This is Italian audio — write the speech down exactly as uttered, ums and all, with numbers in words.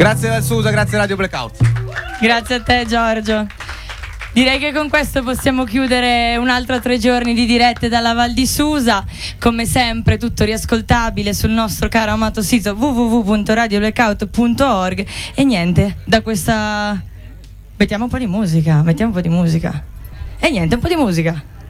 Grazie Val Susa, grazie Radio Blackout. Grazie a te Giorgio. Direi che con questo possiamo chiudere un altro tre giorni di dirette dalla Val di Susa. Come sempre tutto riascoltabile sul nostro caro amato sito w w w punto radio blackout punto org. E niente, da questa... mettiamo un po' di musica, mettiamo un po' di musica. E niente, un po' di musica.